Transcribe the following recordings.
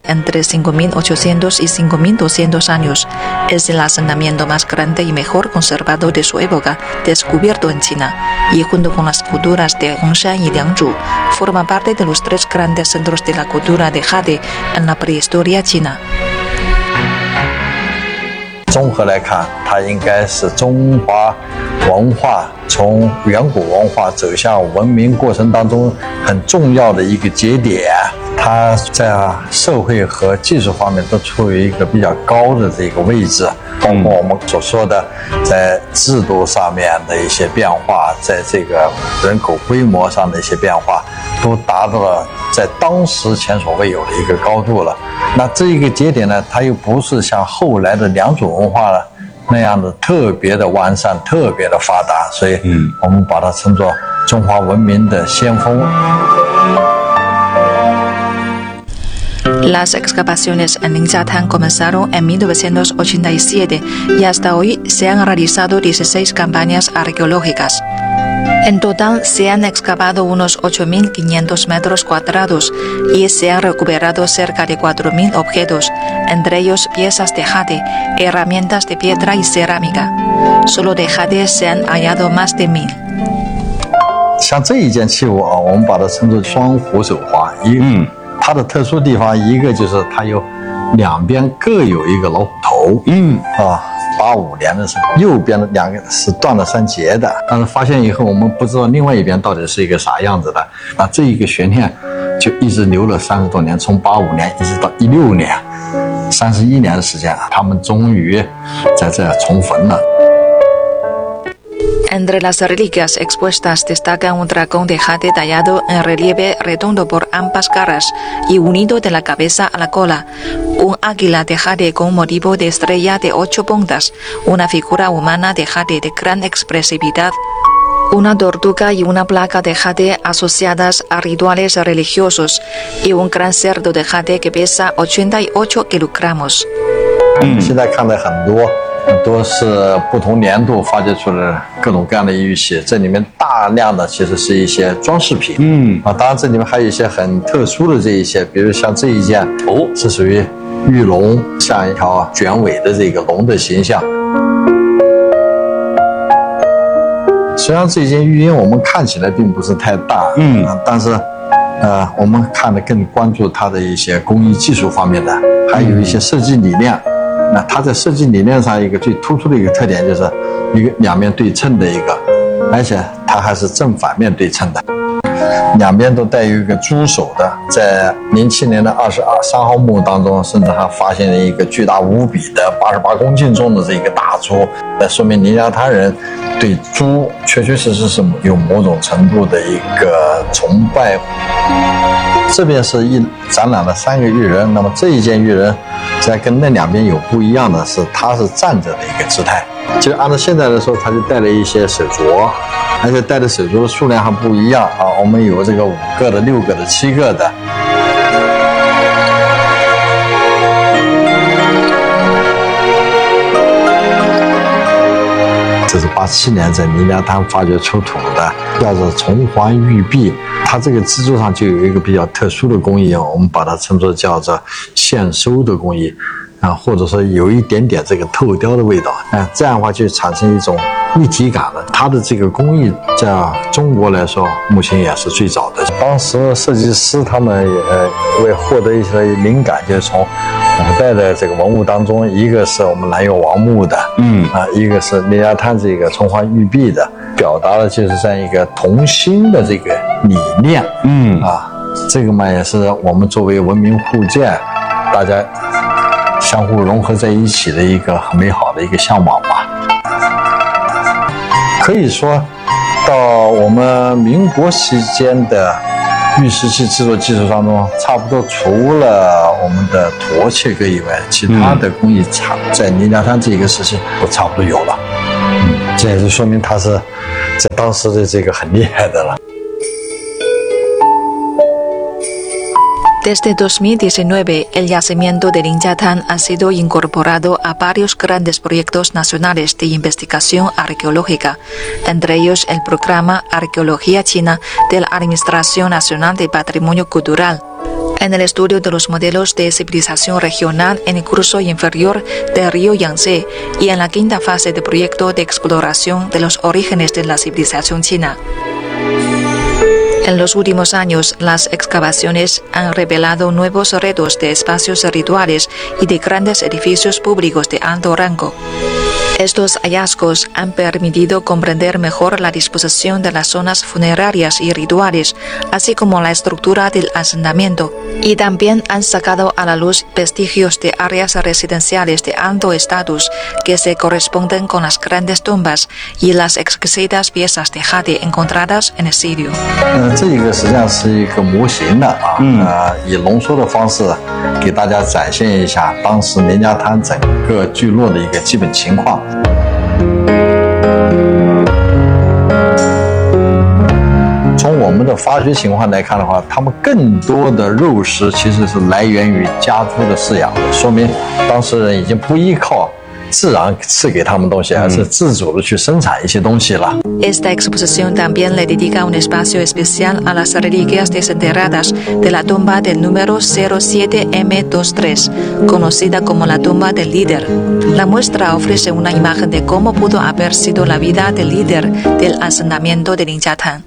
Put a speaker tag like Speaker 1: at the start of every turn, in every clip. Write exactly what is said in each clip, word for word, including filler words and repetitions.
Speaker 1: entre cinco mil ochocientos y cinco mil doscientos años. Es el asentamiento más grande y mejor conservado de su época, descubierto en China, y junto con las culturas de Hongshan y Liangzhu, forma parte de los tres grandes centros de la cultura de jade en la prehistoria china.
Speaker 2: 综合来看，它应该是中华文化从远古文化走向文明过程当中很重要的一个节点。它在社会和技术方面都处于一个比较高的这个位置，包括我们所说的在制度上面的一些变化，在这个人口规模上的一些变化，都达到了在当时前所未有的一个高度了。那这一个节点呢，它又不是像后来的良渚文化了那样的特别的完善、特别的发达，所以我们把它称作中华文明的先锋。
Speaker 1: Las excavaciones en Linjiatán comenzaron en mil novecientos ochenta y siete y hasta hoy se han realizado dieciséis campañas arqueológicas. En total se han excavado unos ocho mil quinientos metros cuadrados y se han recuperado cerca de cuatro mil objetos, entre ellos piezas de jade, herramientas de piedra y cerámica. Solo de jade se han hallado más de mil.
Speaker 2: 像这一件器物啊，我们把它称作双虎手环。一，嗯，它的特殊地方一个就是它有两边各有一个老虎头，嗯啊。八五年的时候，右边的两个是断了三节的，但是发现以后，我们不知道另外一边到底是一个啥样子的。啊，这一个悬念就一直留了三十多年，从八五年一直到一六年，三十一年的时间啊，他们终于在这重逢了。
Speaker 1: Entre las reliquias expuestas destaca un dragón de jade tallado en relieve redondo por ambas caras y unido de la cabeza a la cola, un águila de jade con motivo de estrella de ocho puntas, una figura humana de jade de gran expresividad, una tortuga y una placa de jade asociadas a rituales religiosos y un gran cerdo de jade que pesa ochenta y ocho kilogramos.
Speaker 2: 现在看的很多。 都是不同年度发掘出来各种各样的玉器，这里面大量的其实是一些装饰品，嗯啊，当然这里面还有一些很特殊的这一些，比如像这一件哦，是属于玉龙，像一条卷尾的这个龙的形象。实际上这件玉鹰我们看起来并不是太大，嗯，啊、但是呃，我们看的更关注它的一些工艺技术方面的，还有一些设计理念。 那它在设计理念上一个最突出的一个特点就是一个两面对称的一个，而且它还是正反面对称的，两边都带有一个猪手的。在零七年的二十三号墓当中，甚至还发现了一个巨大无比的八十八公斤重的这个大猪，那说明宁家滩人对猪确确实实是有某种程度的一个崇拜。 这边是一展览了三个玉人，那么这一件玉人，在跟那两边有不一样的是，它是站着的一个姿态。就按照现在来说，它就带了一些手镯，而且带的手镯的数量还不一样啊。我们有这个五个的、六个的、七个的。 这是八七年在宁家滩发掘出土的，叫做重环玉璧。它这个支柱上就有一个比较特殊的工艺，我们把它称作叫做线收的工艺，啊，或者说有一点点这个透雕的味道，啊，这样的话就产生一种立体感了。它的这个工艺在中国来说，目前也是最早的。当时设计师他们也为获得一些灵感，就是从 古代的这个文物当中，一个是我们南岳王墓的，嗯啊，一个是宁家滩这个重环玉璧的，表达的就是这样一个同心的这个理念，嗯啊，这个嘛也是我们作为文明互鉴，大家相互融合在一起的一个很美好的一个向往吧。可以说，到我们民国期间的 玉石器制作技术当中，差不多除了我们的驼切割以外，其他的工艺差在宁家滩这一个时期都差不多有了。嗯，这也是说明它是在当时的这个很厉害的了。
Speaker 1: Desde dos mil diecinueve, el yacimiento de Linjiatán ha sido incorporado a varios grandes proyectos nacionales de investigación arqueológica, entre ellos el programa Arqueología China de la Administración Nacional de Patrimonio Cultural. En el estudio de los modelos de civilización regional en el curso inferior del río Yangtze y en la quinta fase del proyecto de exploración de los orígenes de la civilización china. En los últimos años, las excavaciones han revelado nuevos retos de espacios rituales y de grandes edificios públicos de alto rango. Estos hallazgos han permitido comprender mejor la disposición de las zonas funerarias y rituales, así como la estructura del asentamiento, y también han sacado a la luz vestigios de áreas residenciales de alto estatus que se corresponden con las grandes tumbas y las exquisitas piezas de jade encontradas en el sitio.
Speaker 2: 呃，这一个实际上是一个模型的啊，嗯、呃，以浓缩的方式给大家展现一下当时林家滩整个聚落的一个基本情况。 从我们的发掘情况来看的话，他们更多的肉食其实是来源于家猪的饲养，说明当事人已经不依靠自然赐给他们东西，而是自主的去生产一些东西了。
Speaker 1: Esta exposición también le dedica un espacio especial a las reliquias desenterradas de la tumba del número cero siete M veintitrés, conocida como la tumba del líder. La muestra ofrece una imagen de cómo pudo haber sido la vida del líder del asentamiento de Linjiatán.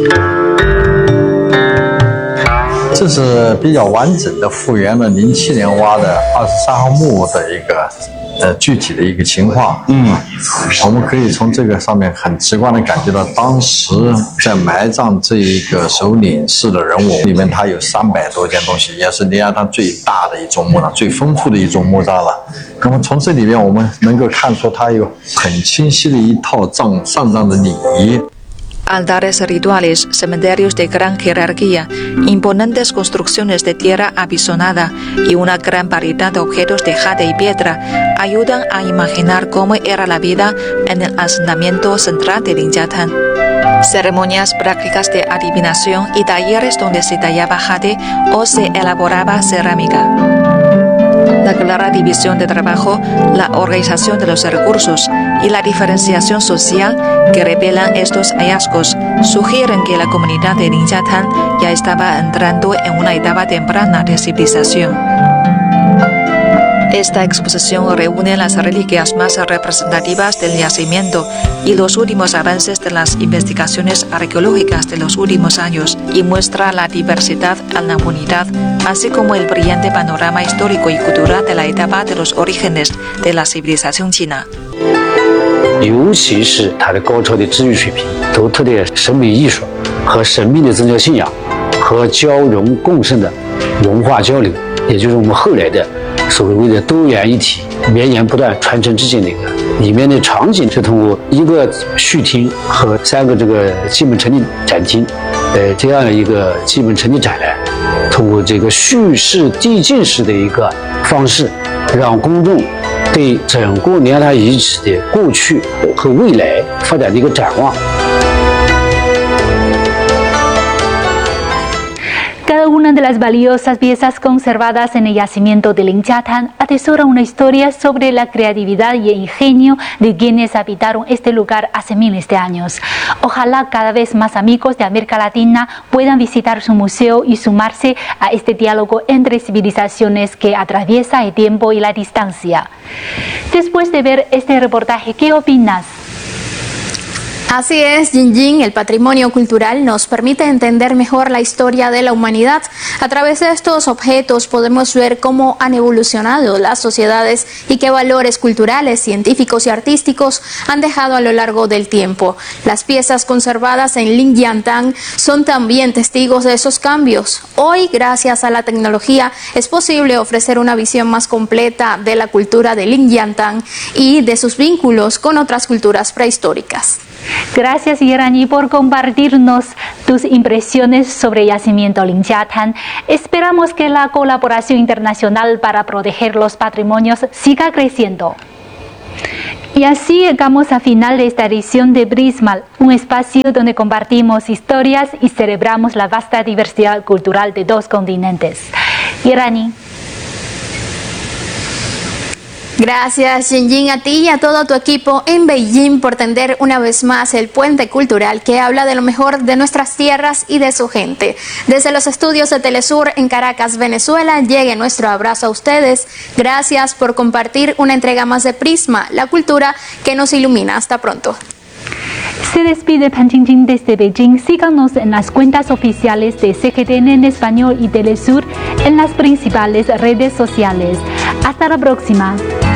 Speaker 2: 这是比较完整的复原了零七年挖的二十三号墓的一个呃具体的一个情况。嗯，我们可以从这个上面很直观的感觉到，当时在埋葬这一个首领室的人物里面，它有三百多件东西，也是林家滩最大的一座墓葬，最丰富的一座墓葬了。那么从这里面我们能够看出，它有很清晰的一套葬上葬的礼仪。
Speaker 1: Altares rituales, cementerios de gran jerarquía, imponentes construcciones de tierra apisonada y una gran variedad de objetos de jade y piedra ayudan a imaginar cómo era la vida en el asentamiento central de Linjiatán. Ceremonias prácticas de adivinación y talleres donde se tallaba jade o se elaboraba cerámica. La clara división de trabajo, la organización de los recursos y la diferenciación social que revelan estos hallazgos sugieren que la comunidad de Linjiatán ya estaba entrando en una etapa temprana de civilización. Esta exposición reúne las reliquias más representativas del yacimiento y los últimos avances de las investigaciones arqueológicas de los últimos años y muestra la diversidad en la unidad, así como el brillante panorama histórico y cultural de la etapa de los orígenes de la civilización china.
Speaker 3: 尤其是它的高超的治愈水平、独特的审美艺术和神秘的宗教信仰和交融共生的文化交流，也就是我们后来的所谓的多元一体、绵延不断、传承至今的一个。里面的场景是通过一个序厅和三个这个基本陈列展厅，呃，这样一个基本陈列展览，通过这个叙事递进式的一个方式，让公众 对整个林家滩遗址的过去和未来发展的一个展望。
Speaker 4: Cada una de las valiosas piezas conservadas en el yacimiento de Linjiatán atesora una historia sobre la creatividad y ingenio de quienes habitaron este lugar hace miles de años. Ojalá cada vez más amigos de América Latina puedan visitar su museo y sumarse a este diálogo entre civilizaciones que atraviesa el tiempo y la distancia. Después de ver este reportaje, ¿qué opinas?
Speaker 5: Así es, Jin Jin, el patrimonio cultural nos permite entender mejor la historia de la humanidad. A través de estos objetos podemos ver cómo han evolucionado las sociedades y qué valores culturales, científicos y artísticos han dejado a lo largo del tiempo. Las piezas conservadas en Linjiatán son también testigos de esos cambios. Hoy, gracias a la tecnología, es posible ofrecer una visión más completa de la cultura de Linjiatán y de sus vínculos con otras culturas prehistóricas.
Speaker 4: Gracias, Irani, por compartirnos tus impresiones sobre el yacimiento Linjiatán. Esperamos que la colaboración internacional para proteger los patrimonios siga creciendo. Y así llegamos al final de esta edición de Prisma, un espacio donde compartimos historias y celebramos la vasta diversidad cultural de dos continentes. Irani.
Speaker 5: Gracias, Jinjin, a ti y a todo tu equipo en Beijing por tender una vez más el puente cultural que habla de lo mejor de nuestras tierras y de su gente. Desde los estudios de Telesur en Caracas, Venezuela, llegue nuestro abrazo a ustedes. Gracias por compartir una entrega más de Prisma, la cultura que nos ilumina. Hasta pronto.
Speaker 4: Se despide Pan Jingjing desde Beijing. Síganos en las cuentas oficiales de C G T N en español y Telesur en las principales redes sociales. Hasta la próxima.